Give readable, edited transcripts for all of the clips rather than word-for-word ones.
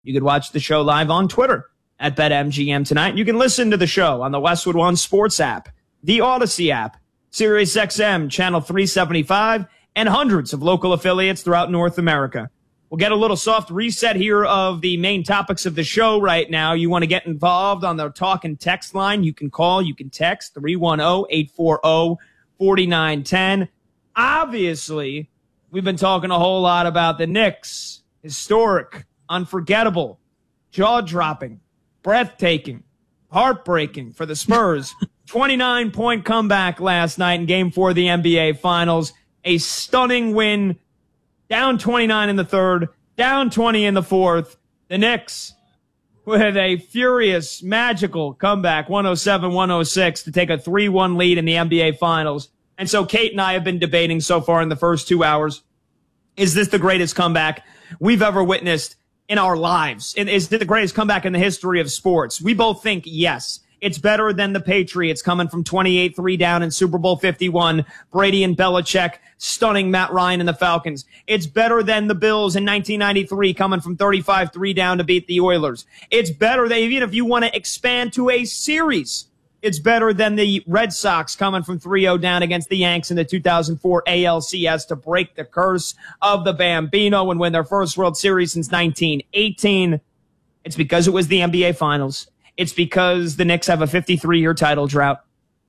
You could watch the show live on Twitter at BetMGM tonight. You can listen to the show on the Westwood One Sports app, the Odyssey app, SiriusXM Channel 375, and hundreds of local affiliates throughout North America. We'll get a little soft reset here of the main topics of the show right now. You want to get involved on the talk and text line, you can call, you can text 310-840-4910. Obviously, we've been talking a whole lot about the Knicks. Historic, unforgettable, jaw-dropping, breathtaking, heartbreaking for the Spurs. 29-point comeback last night in Game 4 of the NBA Finals. A stunning win. Down 29 in the third, down 20 in the fourth. The Knicks with a furious, magical comeback, 107-106, to take a 3-1 lead in the NBA Finals. And so Kate and I have been debating so far in the first 2 hours, is this the greatest comeback we've ever witnessed in our lives? Is it the greatest comeback in the history of sports? We both think yes. It's better than the Patriots coming from 28-3 down in Super Bowl 51. Brady and Belichick stunning Matt Ryan and the Falcons. It's better than the Bills in 1993 coming from 35-3 down to beat the Oilers. It's better than, even if you want to expand to a series, it's better than the Red Sox coming from 3-0 down against the Yanks in the 2004 ALCS to break the curse of the Bambino and win their first World Series since 1918. It's because it was the NBA Finals. It's because the Knicks have a 53-year title drought.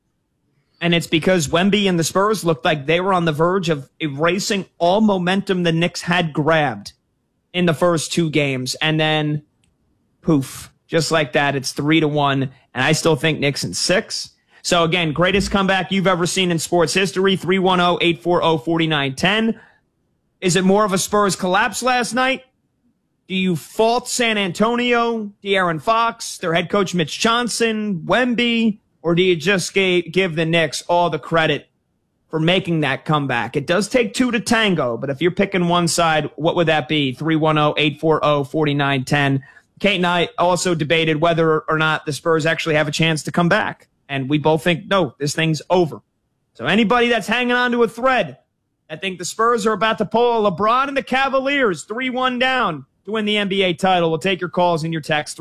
And it's because Wemby and the Spurs looked like they were on the verge of erasing all momentum the Knicks had grabbed in the first 2 games. And then, poof, just like that, it's 3-1. And I still think Knicks in 6. So again, greatest comeback you've ever seen in sports history, 310-840-4910. Is it more of a Spurs collapse last night? Do you fault San Antonio, De'Aaron Fox, their head coach Mitch Johnson, Wemby, or do you just give the Knicks all the credit for making that comeback? It does take 2 to tango, but if you're picking one side, what would that be? 310-840-4910. Kate and I also debated whether or not the Spurs actually have a chance to come back, and we both think, no, this thing's over. So anybody that's hanging on to a thread, I think the Spurs are about to pull a LeBron and the Cavaliers 3-1 down to win the NBA title. We'll take your calls and your texts,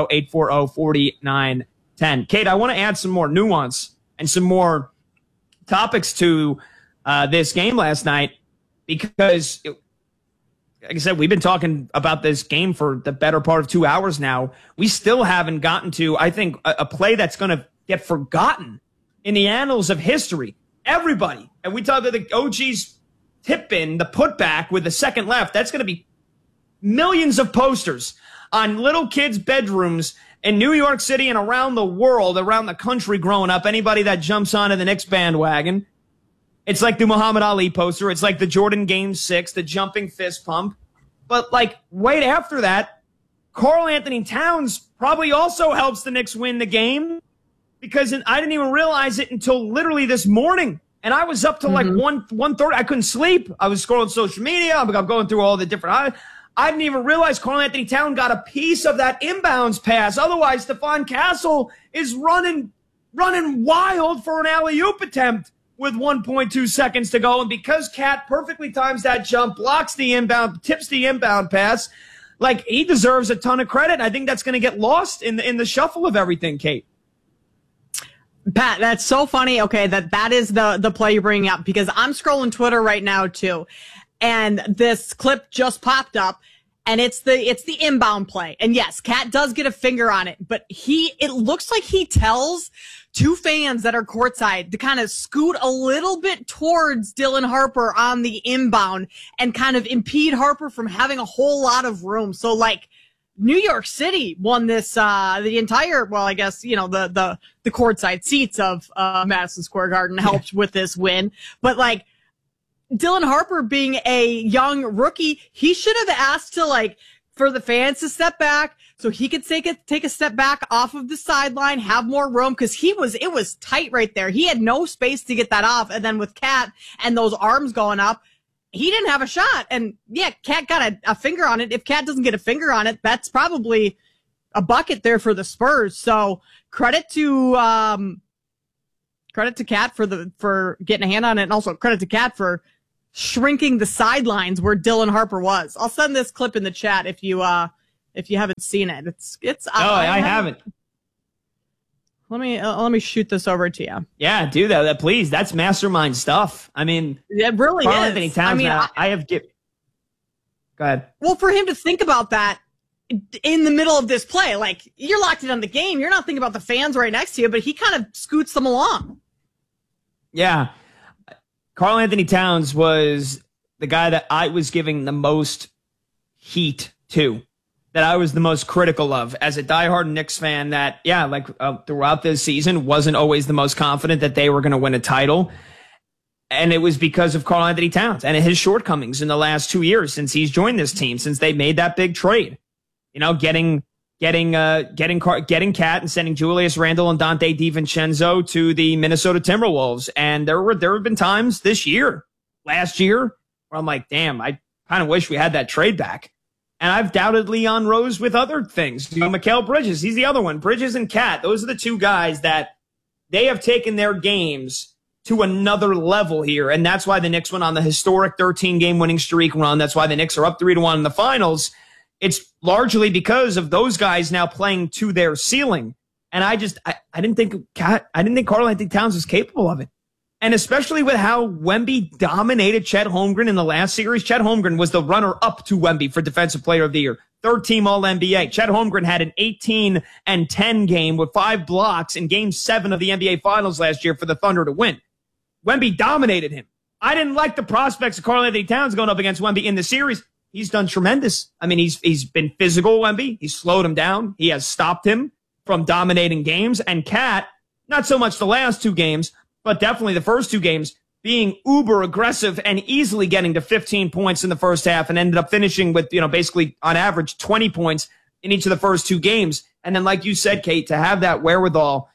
310-840-4910. Kate, I want to add some more nuance and some more topics to this game last night because, like I said, we've been talking about this game for the better part of 2 hours now. We still haven't gotten to, I think, a play that's going to get forgotten in the annals of history. Everybody, and we talked about the OG's tip-in, the putback with the second left, that's going to be millions of posters on little kids' bedrooms in New York City and around the world, around the country growing up. Anybody that jumps onto the Knicks bandwagon. It's like the Muhammad Ali poster. It's like the Jordan Game 6, the jumping fist pump. But like right after that, Karl Anthony Towns probably also helps the Knicks win the game because I didn't even realize it until literally this morning. And I was up till like 1:30. I couldn't sleep. I was scrolling social media. I'm going through all the different... I didn't even realize Karl Anthony Towns got a piece of that inbounds pass. Otherwise, Stephon Castle is running wild for an alley-oop attempt with 1.2 seconds to go. And because Cat perfectly times that jump, blocks the inbound, tips the inbound pass, like he deserves a ton of credit. I think that's going to get lost in the shuffle of everything, Kate. Pat, that's so funny. Okay, that is the play you're bringing up because I'm scrolling Twitter right now too. And this clip just popped up, and it's the inbound play. And yes, Cat does get a finger on it, but it looks like he tells 2 fans that are courtside to kind of scoot a little bit towards Dylan Harper on the inbound and kind of impede Harper from having a whole lot of room. So like New York City won this, the entire, well, I guess, the courtside seats of Madison Square Garden helped with this win, but like, Dylan Harper being a young rookie, he should have asked for the fans to step back so he could take a step back off of the sideline, have more room, because it was tight right there. He had no space to get that off. And then with Cat and those arms going up, he didn't have a shot. And yeah, Cat got a finger on it. If Cat doesn't get a finger on it, that's probably a bucket there for the Spurs. So credit to Cat for getting a hand on it, and also credit to Cat for shrinking the sidelines where Dylan Harper was. I'll send this clip in the chat if you If you haven't seen it, it's. No, I haven't. Let me shoot this over to you. Yeah, do that, please. That's mastermind stuff. I mean, it really is. Karl-Anthony Towns, I mean, I have Go ahead. Well, for him to think about that in the middle of this play, like, you're locked in on the game. You're not thinking about the fans right next to you, but he kind of scoots them along. Yeah. Karl-Anthony Towns was the guy that I was giving the most heat to, that I was the most critical of as a diehard Knicks fan, that, throughout this season wasn't always the most confident that they were going to win a title. And it was because of Karl-Anthony Towns and his shortcomings in the last 2 years since he's joined this team, since they made that big trade. You know, getting Cat and sending Julius Randle and Dante DiVincenzo to the Minnesota Timberwolves. And there have been times last year, where I'm like, damn, I kind of wish we had that trade back. And I've doubted Leon Rose with other things. You know, Mikal Bridges, he's the other one. Bridges and Cat, those are the two guys that they have taken their games to another level here. And that's why the Knicks went on the historic 13-game winning streak run. That's why the Knicks are up 3-1 in the finals. It's largely because of those guys now playing to their ceiling. And I didn't think Karl-Anthony Towns was capable of it. And especially with how Wemby dominated Chet Holmgren in the last series. Chet Holmgren was the runner-up to Wemby for Defensive Player of the Year. Third-team All-NBA. Chet Holmgren had an 18-10 game with 5 blocks in Game 7 of the NBA Finals last year for the Thunder to win. Wemby dominated him. I didn't like the prospects of Karl-Anthony Towns going up against Wemby in the series. He's done tremendous. I mean, he's been physical, Wemby. He's slowed him down. He has stopped him from dominating games. And Cat, not so much the last 2 games, but definitely the first 2 games, being uber aggressive and easily getting to 15 points in the first half, and ended up finishing with, basically on average 20 points in each of the first 2 games. And then, like you said, Kate, to have that wherewithal,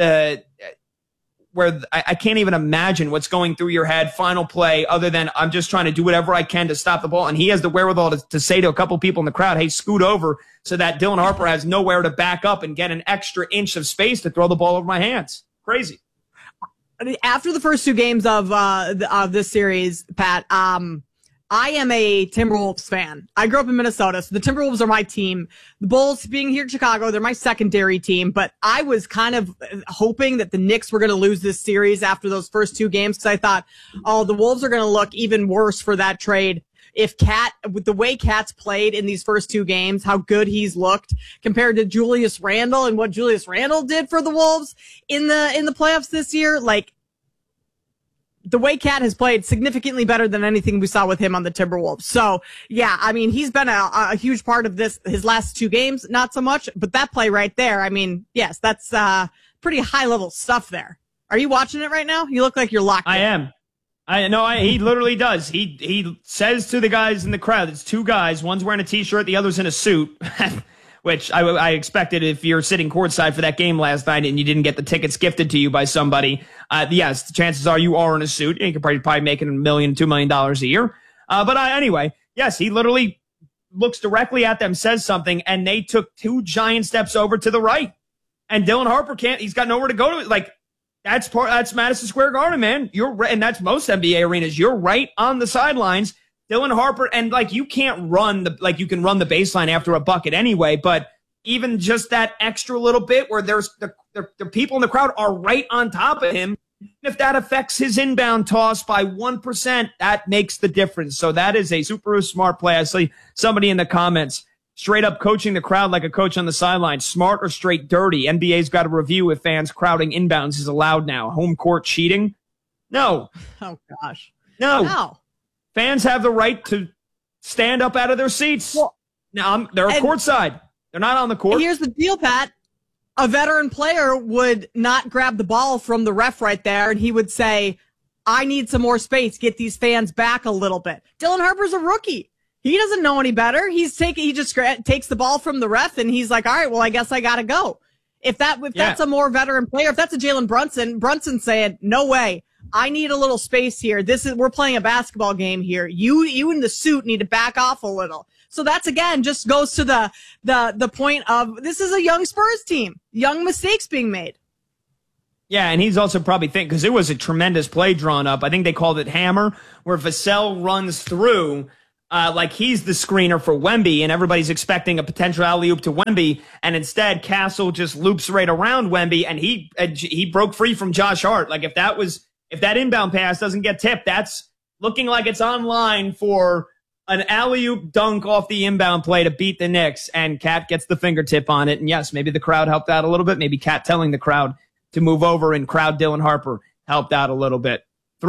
where I can't even imagine what's going through your head, final play, other than I'm just trying to do whatever I can to stop the ball. And he has the wherewithal to say to a couple people in the crowd, hey, scoot over, so that Dylan Harper has nowhere to back up and get an extra inch of space to throw the ball over my hands. Crazy. After the first 2 games of this series, Pat, I am a Timberwolves fan. I grew up in Minnesota, so the Timberwolves are my team. The Bulls, being here in Chicago, they're my secondary team, but I was kind of hoping that the Knicks were going to lose this series after those first 2 games, because I thought, the Wolves are going to look even worse for that trade. If with the way Cat's played in these first 2 games, how good he's looked compared to Julius Randle and what Julius Randle did for the Wolves in the playoffs this year, like, the way Cat has played significantly better than anything we saw with him on the Timberwolves. So, yeah, I mean, he's been a huge part of this, his last 2 games, not so much, but that play right there, I mean, yes, that's pretty high-level stuff there. Are you watching it right now? You look like you're locked in. I am. He literally does. He says to the guys in the crowd, it's 2 guys, one's wearing a T-shirt, the other's in a suit, which I expected if you're sitting courtside for that game last night and you didn't get the tickets gifted to you by somebody. Yes, the chances are you are in a suit. You could probably making $1 million, $2 million a year. Anyway, yes, he literally looks directly at them, says something, and they took 2 giant steps over to the right. And Dylan Harper he's got nowhere to go to. Like, that's Madison Square Garden, man. And that's most NBA arenas. You're right on the sidelines. Dylan Harper, and you can't you can run the baseline after a bucket anyway, but even just that extra little bit where there's the people in the crowd are right on top of him. If that affects his inbound toss by 1%, that makes the difference. So that is a super smart play. I see somebody in the comments straight up coaching the crowd like a coach on the sideline. Smart or straight dirty? NBA's got to review if fans crowding inbounds is allowed now. Home court cheating? No. Oh, gosh. No. Wow. Fans have the right to stand up out of their seats. Well, now they're courtside. They're not on the court. Here's the deal, Pat. A veteran player would not grab the ball from the ref right there, and he would say, I need some more space. Get these fans back a little bit. Dylan Harper's a rookie. He doesn't know any better. He just takes the ball from the ref, and he's like, all right, well, I guess I got to go. If that's a more veteran player, if that's a Jalen Brunson saying, no way. I need a little space here. We're playing a basketball game here. You in the suit need to back off a little. So that's, again, just goes to the point of this is a young Spurs team. Young mistakes being made. Yeah, and he's also probably thinking, because it was a tremendous play drawn up. I think they called it hammer, where Vassell runs through like he's the screener for Wemby, and everybody's expecting a potential alley-oop to Wemby, and instead Castle just loops right around Wemby, and he broke free from Josh Hart. Like if that inbound pass doesn't get tipped, that's looking like it's on line for an alley-oop dunk off the inbound play to beat the Knicks, and Cat gets the fingertip on it. And yes, maybe the crowd helped out a little bit. Maybe Cat telling the crowd to move over, and crowd Dylan Harper helped out a little bit.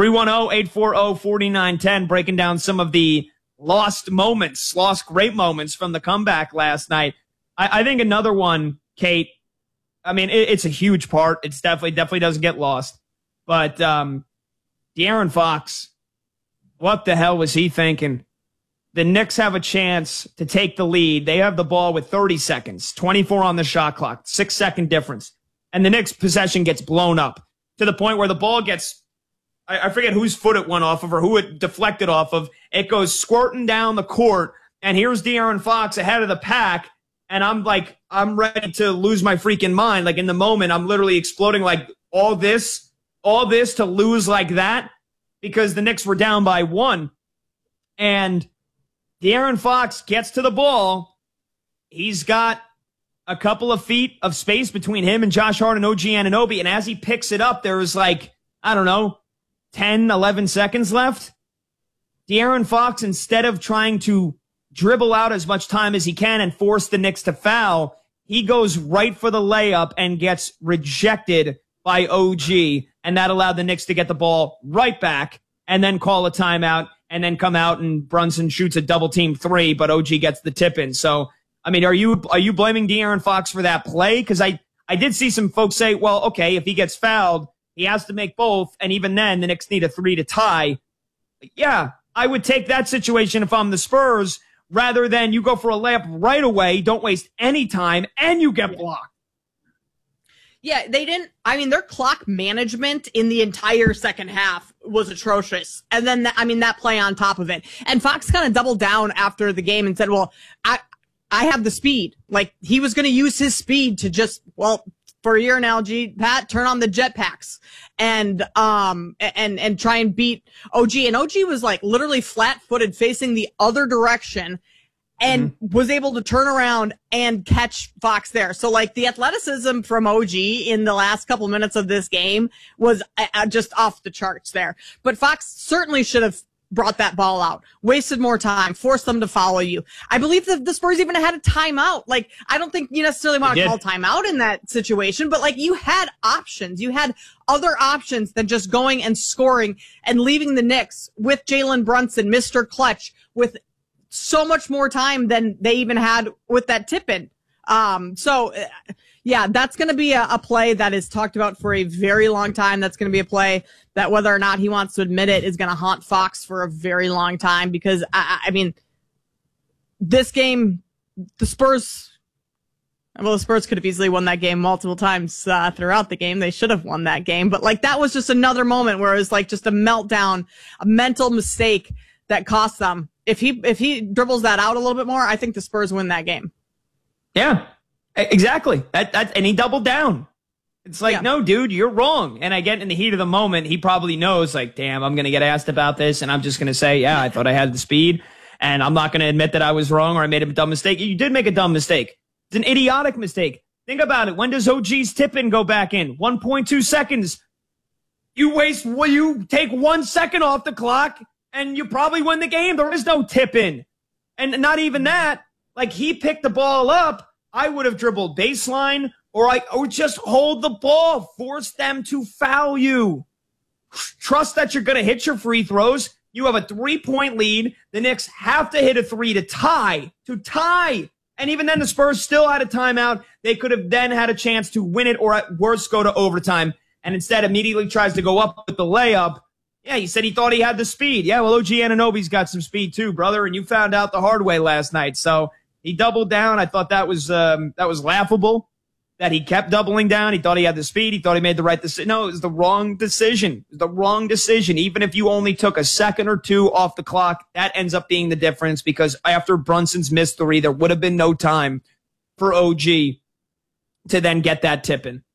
310-840-4910, breaking down some of the lost great moments from the comeback last night. I think another one, Kate, I mean, it's a huge part. It's definitely doesn't get lost. But De'Aaron Fox, what the hell was he thinking? The Knicks have a chance to take the lead. They have the ball with 30 seconds, 24 on the shot clock, 6-second difference. And the Knicks possession gets blown up to the point where the ball gets, I forget whose foot it went off of or who it deflected off of. It goes squirting down the court, and here's De'Aaron Fox ahead of the pack, and I'm ready to lose my freaking mind. Like in the moment, I'm literally exploding like all this to lose like that because the Knicks were down by 1. And De'Aaron Fox gets to the ball. He's got a couple of feet of space between him and Josh Hart and OG Anunoby, and as he picks it up, there was like, I don't know, 10, 11 seconds left. De'Aaron Fox, instead of trying to dribble out as much time as he can and force the Knicks to foul, he goes right for the layup and gets rejected by OG. And that allowed the Knicks to get the ball right back and then call a timeout and then come out and Brunson shoots a double team 3, but OG gets the tip in. So, I mean, are you blaming De'Aaron Fox for that play? Because I did see some folks say, well, okay, if he gets fouled, he has to make both, and even then, the Knicks need a 3 to tie. Yeah, I would take that situation if I'm the Spurs, rather than you go for a layup right away, don't waste any time, and you get blocked. Yeah, they didn't. I mean, their clock management in the entire second half was atrocious. And then, that play on top of it. And Fox kind of doubled down after the game and said, well, I have the speed. Like, he was going to use his speed to just, well, for your analogy, Pat, turn on the jetpacks and try and beat OG. And OG was like literally flat-footed facing the other direction and was able to turn around and catch Fox there. So like the athleticism from OG in the last couple minutes of this game was just off the charts there. But Fox certainly should have brought that ball out, wasted more time, forced them to follow you. I believe that the Spurs even had a timeout. Like, I don't think you necessarily want to call timeout in that situation, but like you had options. You had other options than just going and scoring and leaving the Knicks with Jalen Brunson, Mr. Clutch, with so much more time than they even had with that tip-in. Yeah, that's going to be a play that is talked about for a very long time. That's going to be a play that, whether or not he wants to admit it, is going to haunt Fox for a very long time because, I mean, this game, the Spurs could have easily won that game multiple times throughout the game. They should have won that game. But, like, that was just another moment where it was, like, just a meltdown, a mental mistake that cost them. If he dribbles that out a little bit more, I think the Spurs win that game. Yeah. Exactly. And he doubled down. It's like, no, dude, you're wrong. And again, in the heat of the moment, he probably knows, like, damn, I'm going to get asked about this. And I'm just going to say, yeah, I thought I had the speed. And I'm not going to admit that I was wrong or I made a dumb mistake. You did make a dumb mistake. It's an idiotic mistake. Think about it. When does OG's tip-in go back in? 1.2 seconds. You take 1 second off the clock and you probably win the game. There is no tip-in. And not even that. Like, he picked the ball up. I would have dribbled baseline or just hold the ball, force them to foul you. Trust that you're going to hit your free throws. You have a 3-point lead. The Knicks have to hit a 3 to tie. And even then, the Spurs still had a timeout. They could have then had a chance to win it or at worst go to overtime. And instead immediately tries to go up with the layup. Yeah, he said he thought he had the speed. Yeah, well, OG Anunoby's got some speed too, brother. And you found out the hard way last night. So he doubled down. I thought that was laughable that he kept doubling down. He thought he had the speed. He thought he made the right decision. No, it was the wrong decision. Even if you only took a second or two off the clock, that ends up being the difference because after Brunson's missed 3, there would have been no time for OG to then get that tip in.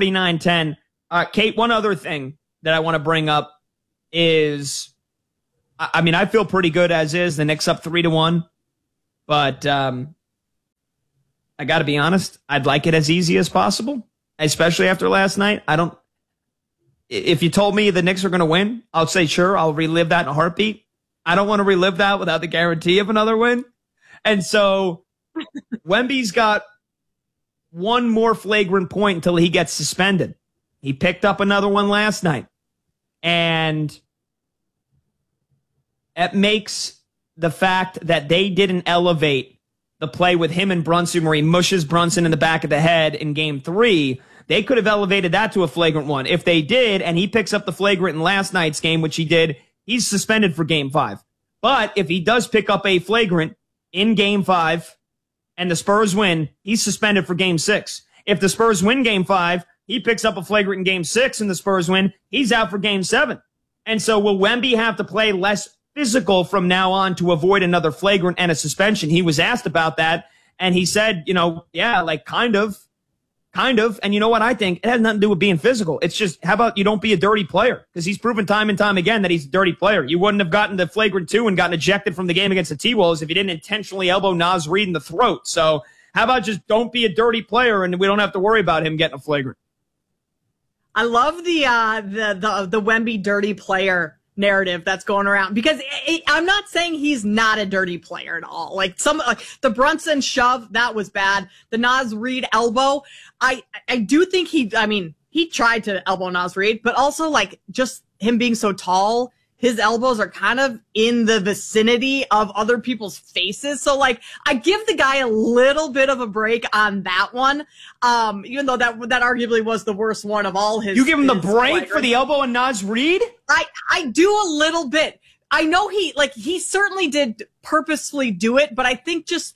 310-840-4910. Kate, one other thing that I want to bring up is I mean, I feel pretty good as is. The Knicks up 3-1, but I got to be honest. I'd like it as easy as possible, especially after last night. If you told me the Knicks are going to win, I'll say sure. I'll relive that in a heartbeat. I don't want to relive that without the guarantee of another win. And so Wemby's got one more flagrant point until he gets suspended. He picked up another one last night. And it makes the fact that they didn't elevate the play with him and Brunson where he mushes Brunson in the back of the head in game 3. They could have elevated that to a flagrant one. If they did, and he picks up the flagrant in last night's game, which he did, he's suspended for game 5. But if he does pick up a flagrant in game 5 and the Spurs win, he's suspended for game 6. If the Spurs win game 5, he picks up a flagrant in game 6 and the Spurs win, he's out for game 7. And so will Wemby have to play less physical from now on to avoid another flagrant and a suspension? He was asked about that, and he said, yeah, like kind of. And you know what I think? It has nothing to do with being physical. It's just, how about you don't be a dirty player? Because he's proven time and time again that he's a dirty player. You wouldn't have gotten the flagrant 2 and gotten ejected from the game against the T-Wolves if you didn't intentionally elbow Naz Reid in the throat. So how about just don't be a dirty player and we don't have to worry about him getting a flagrant? I love the Wemby dirty player narrative that's going around, because I'm not saying he's not a dirty player at all. Like the Brunson shove, that was bad. The Naz Reid elbow, I do think he tried to elbow Naz Reid, but also like just him being so tall, his elbows are kind of in the vicinity of other people's faces. So like I give the guy a little bit of a break on that one. Even though that arguably was the worst one of all his. You give him the break for the elbow on Naz Reid? I do a little bit. I know he certainly did purposefully do it, but I think just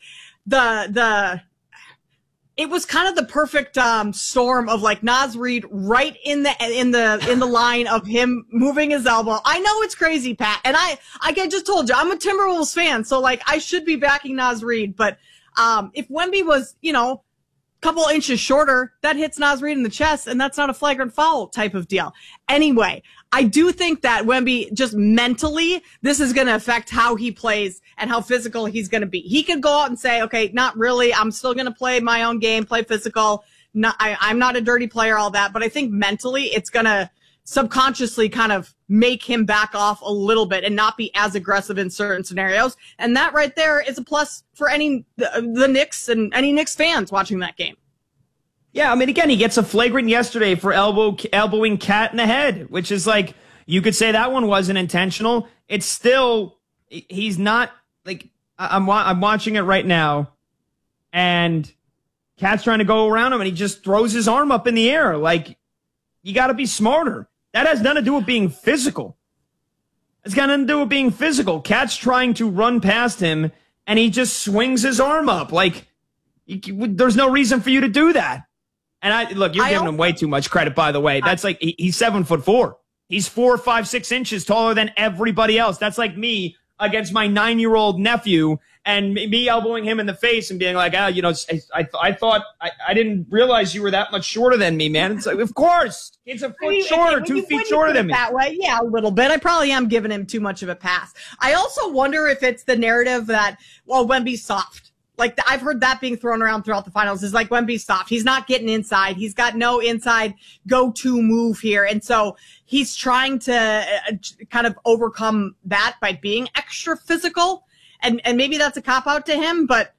it was kind of the perfect storm of like Naz Reid right in the line of him moving his elbow. I know it's crazy, Pat, and I just told you I'm a Timberwolves fan, so like I should be backing Naz Reid, but if Wemby was couple inches shorter, that hits Naz Reid in the chest, and that's not a flagrant foul type of deal. Anyway, I do think that Wemby, just mentally, this is going to affect how he plays and how physical he's going to be. He could go out and say, okay, not really. I'm still going to play my own game, play physical. I'm not a dirty player, all that. But I think mentally it's going to subconsciously kind of make him back off a little bit and not be as aggressive in certain scenarios. And that right there is a plus for the Knicks and any Knicks fans watching that game. Yeah, I mean, again, he gets a flagrant yesterday for elbowing Cat in the head, which is like, you could say that one wasn't intentional. It's still, he's not, like, I'm watching it right now, and Cat's trying to go around him, and he just throws his arm up in the air. Like, you got to be smarter. That has nothing to do with being physical. It's got nothing to do with being physical. Cat's trying to run past him, and he just swings his arm up. Like, there's no reason for you to do that. And you're giving him way too much credit, by the way. That's like, he's 7'4". He's 4, 5, 6 inches taller than everybody else. That's like me against my 9-year-old nephew and me elbowing him in the face and being like, I thought, I didn't realize you were that much shorter than me, man. It's like, of course, it's a foot shorter, 2 feet shorter than me. That way, yeah, a little bit. I probably am giving him too much of a pass. I also wonder if it's the narrative that, Wemby's soft. Like, I've heard that being thrown around throughout the finals is like Wemby's soft. He's not getting inside. He's got no inside go-to move here. And so he's trying to kind of overcome that by being extra physical. And maybe that's a cop-out to him, but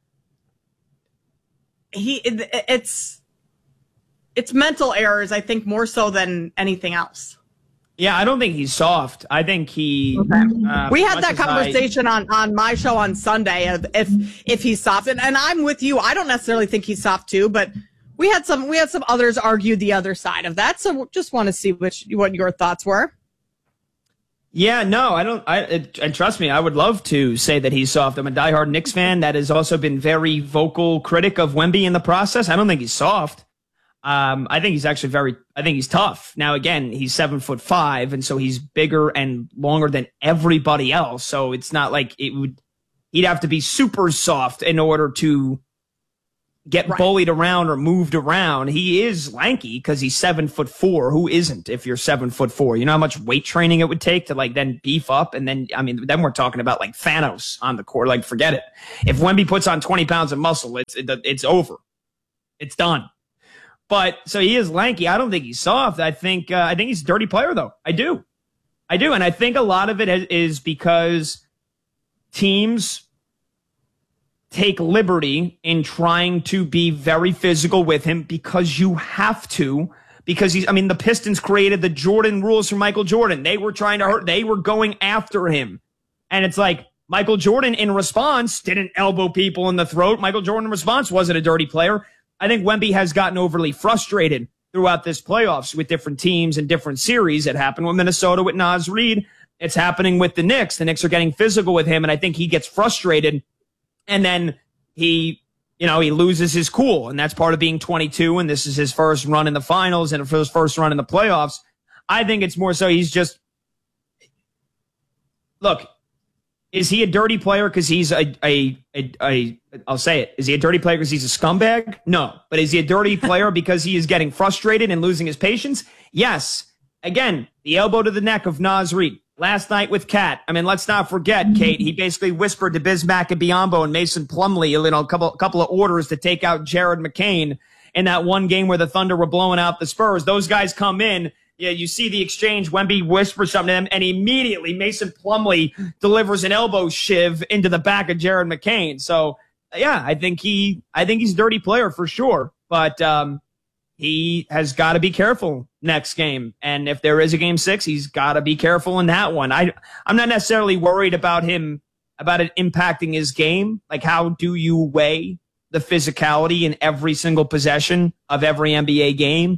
it's mental errors, I think, more so than anything else. Yeah, I don't think he's soft. I think he. Okay. We had that conversation on my show on Sunday of if he's soft, and I'm with you. I don't necessarily think he's soft too, but we had some others argue the other side of that. So just want to see what your thoughts were. Yeah, no, I don't. And trust me, I would love to say that he's soft. I'm a diehard Knicks fan that has also been very vocal critic of Wemby in the process. I don't think he's soft. I think he's actually I think he's tough. Now, again, he's 7'5", and so he's bigger and longer than everybody else. So it's not like he'd have to be super soft in order to get bullied around or moved around. He is lanky because he's 7'4". Who isn't if you're 7'4"? You know how much weight training it would take to like then beef up? And then, I mean, then we're talking about like Thanos on the court. Like, forget it. If Wemby puts on 20 pounds of muscle, it's over. It's done. But so he is lanky. I don't think he's soft. I think he's a dirty player though. I do. And I think a lot of it is because teams take liberty in trying to be very physical with him because you have to, because the Pistons created the Jordan rules for Michael Jordan. They were trying to hurt, they were going after him. And it's like Michael Jordan in response didn't elbow people in the throat. Michael Jordan in response wasn't a dirty player. I think Wemby has gotten overly frustrated throughout this playoffs with different teams and different series. It happened with Minnesota with Naz Reid. It's happening with the Knicks. The Knicks are getting physical with him. And I think he gets frustrated. And then he loses his cool, and that's part of being 22, and this is his first run in the finals and his first run in the playoffs. I think it's more so he's just, look, is he a dirty player because he's I'll say it. Is he a dirty player because he's a scumbag? No. But is he a dirty player because he is getting frustrated and losing his patience? Yes. Again, the elbow to the neck of Naz Reid. Last night with Kat, I mean, let's not forget, Kate, he basically whispered to Bismack and Biyombo and Mason Plumlee a couple of orders to take out Jared McCain in that one game where the Thunder were blowing out the Spurs. Those guys come in, you see the exchange, Wemby whispers something to them, and immediately Mason Plumlee delivers an elbow shiv into the back of Jared McCain. So, yeah, I think he's a dirty player for sure, but he has got to be careful next game. And if there is a game 6, he's got to be careful in that one. I'm not necessarily worried about it impacting his game. Like, how do you weigh the physicality in every single possession of every NBA game,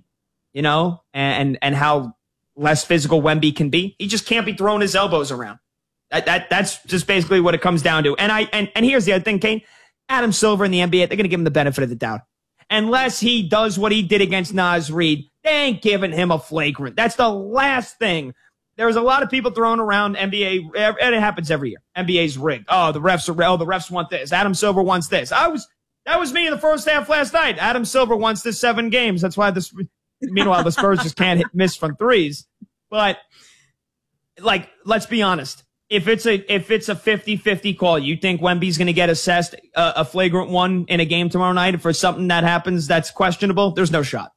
and how less physical Wemby can be? He just can't be throwing his elbows around. That's just basically what it comes down to. And here's the other thing, Kane. Adam Silver in the NBA, they're going to give him the benefit of the doubt. Unless he does what he did against Naz Reid, they ain't giving him a flagrant. That's the last thing. There's a lot of people throwing around NBA, and it happens every year. NBA's rigged. Oh, the refs want this. Adam Silver wants this. That was me in the first half last night. Adam Silver wants this 7 games. That's why meanwhile, the Spurs just can't miss from threes. But, like, let's be honest. If it's a 50-50 call, you think Wemby's going to get assessed a flagrant one in a game tomorrow night for something that happens that's questionable? There's no shot.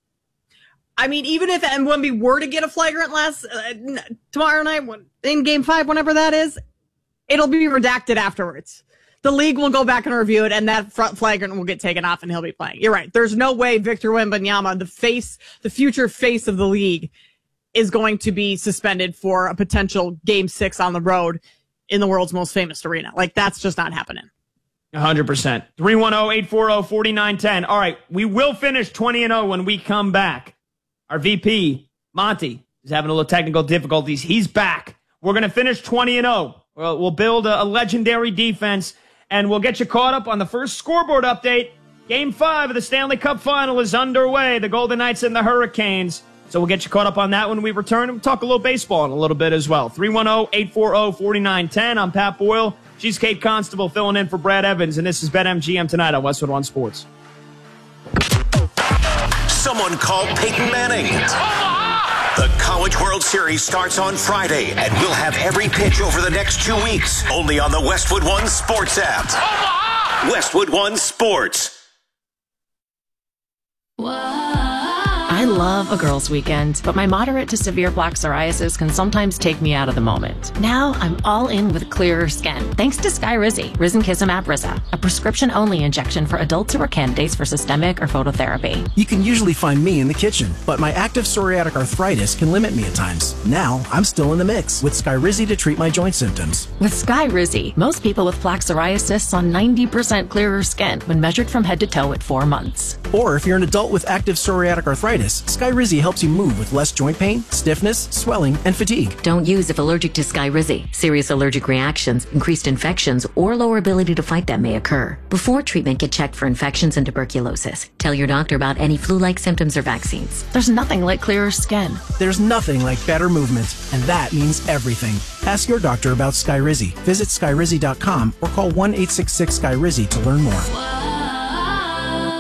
I mean, even if Wemby were to get a flagrant tomorrow night in game 5, whenever that is, it'll be redacted afterwards. The league will go back and review it, and that flagrant will get taken off, and he'll be playing. You're right. There's no way Victor Wembanyama, the future face of the league, is going to be suspended for a potential game 6 on the road in the world's most famous arena. Like, that's just not happening. 100%. 310-840-4910. All right, we will finish 20-0 when we come back. Our VP, Monty, is having a little technical difficulties. He's back. We're going to finish 20-0. We'll build a legendary defense, and we'll get you caught up on the first scoreboard update. Game 5 of the Stanley Cup Final is underway. The Golden Knights and the Hurricanes. So we'll get you caught up on that when we return. We'll talk a little baseball in a little bit as well. 310-840-4910. I'm Pat Boyle. She's Kate Constable filling in for Brad Evans, and this is BetMGM tonight on Westwood One Sports. Someone called Peyton Manning. The College World Series starts on Friday, and we'll have every pitch over the next 2 weeks, only on the Westwood One Sports app. Westwood One Sports. I love a girls' weekend, but my moderate to severe plaque psoriasis can sometimes take me out of the moment. Now I'm all in with clearer skin, thanks to Skyrizi, Risankizumab Rizza, a prescription-only injection for adults who are candidates for systemic or phototherapy. You can usually find me in the kitchen, but my active psoriatic arthritis can limit me at times. Now I'm still in the mix with Skyrizi to treat my joint symptoms. With Skyrizi, most people with plaque psoriasis saw 90% clearer skin when measured from head to toe at 4 months. Or if you're an adult with active psoriatic arthritis, Skyrizi helps you move with less joint pain, stiffness, swelling, and fatigue. Don't use if allergic to Skyrizi. Serious allergic reactions, increased infections, or lower ability to fight them may occur. Before treatment, get checked for infections and tuberculosis. Tell your doctor about any flu-like symptoms or vaccines. There's nothing like clearer skin. There's nothing like better movement, and that means everything. Ask your doctor about Skyrizi. Visit Skyrizi.com or call 1-866-SKYRIZI to learn more.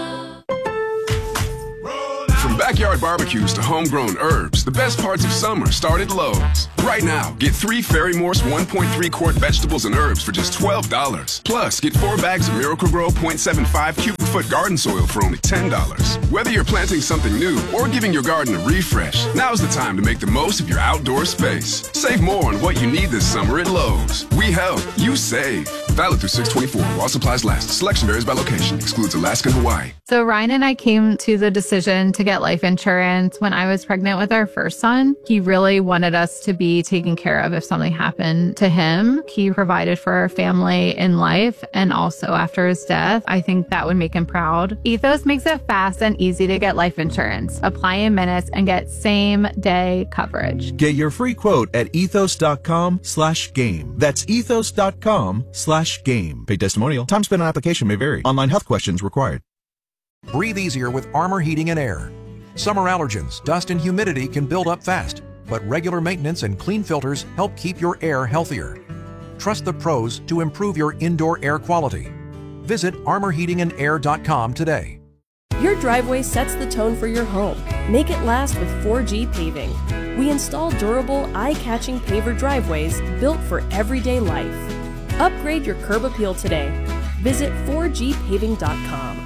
backyard barbecues to homegrown herbs, the best parts of summer start at Lowe's. Right now, get 3 Fairy Morse 1.3 quart vegetables and herbs for just $12. Plus, get 4 bags of Miracle-Gro 0.75 cubic foot garden soil for only $10. Whether you're planting something new or giving your garden a refresh, now's the time to make the most of your outdoor space. Save more on what you need this summer at Lowe's. We help, you save. Valid through 6/24 while supplies last. Selection varies by location. Excludes Alaska and Hawaii. So Ryan and I came to the decision to get life insurance when I was pregnant with our first son. He really wanted us to be taken care of if something happened to him. He provided for our family in life and also after his death. I think that would make him proud. Ethos makes it fast and easy to get life insurance. Apply in minutes and get same-day coverage. Get your free quote at ethos.com/game. That's ethos.com/game. Paid testimonial. Time spent on application may vary. Online health questions required. Breathe easier with Armor Heating and Air. Summer allergens, dust, and humidity can build up fast, but regular maintenance and clean filters help keep your air healthier. Trust the pros to improve your indoor air quality. Visit armorheatingandair.com today. Your driveway sets the tone for your home. Make it last with 4G Paving. We install durable, eye-catching paver driveways built for everyday life. Upgrade your curb appeal today. Visit 4gpaving.com.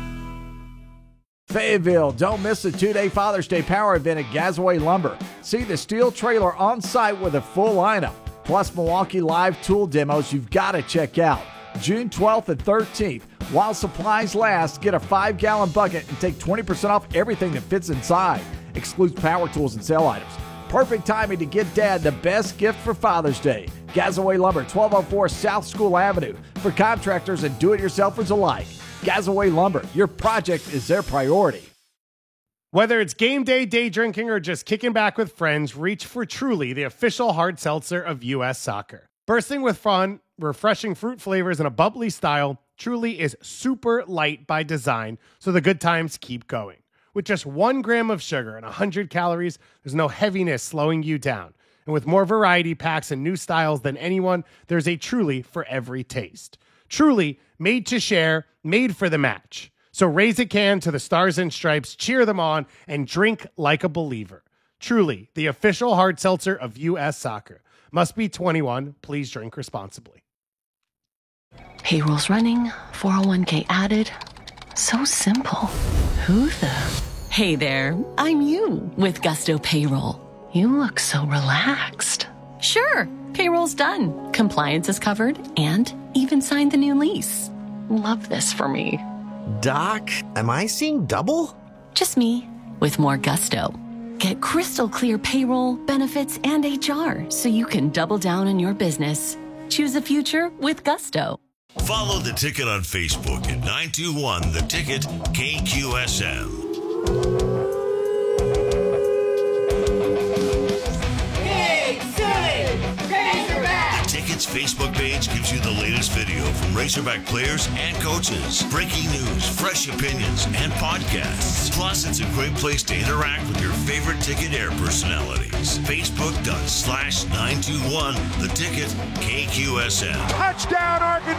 Fayetteville, don't miss the 2-day Father's Day Power event at Gazaway Lumber. See the steel trailer on site with a full lineup, plus Milwaukee Live tool demos you've got to check out. June 12th and 13th. While supplies last, get a 5-gallon bucket and take 20% off everything that fits inside. Excludes power tools and sale items. Perfect timing to get Dad the best gift for Father's Day. Gazaway Lumber, 1204 South School Avenue. For contractors and do-it-yourselfers alike. Gazaway Lumber, your project is their priority. Whether it's game day, day drinking, or just kicking back with friends, reach for Truly, the official hard seltzer of U.S. Soccer. Bursting with fun, refreshing fruit flavors, and a bubbly style, Truly is super light by design, so the good times keep going. With just 1 gram of sugar and 100 calories, there's no heaviness slowing you down. And with more variety packs and new styles than anyone, there's a Truly for every taste. Truly, made to share, made for the match. So raise a can to the Stars and Stripes, cheer them on, and drink like a believer. Truly, the official hard seltzer of U.S. Soccer. Must be 21. Please drink responsibly. Payroll's running, 401k added. So simple. Who the? Hey there, I'm you with Gusto Payroll. You look so relaxed. Sure, payroll's done. Compliance is covered and even signed the new lease. Love this for me. Doc, am I seeing double? Just me with more gusto. Get crystal clear payroll, benefits, and HR so you can double down on your business. Choose a future with Gusto. Follow The Ticket on Facebook at 921 The Ticket KQSM. The Ticket's Facebook page gives you the latest video from Razorback players and coaches, breaking news, fresh opinions, and podcasts. Plus, it's a great place to interact with your favorite Ticket Air personalities. Facebook.com/921 The Ticket KQSM. Touchdown, Arkansas!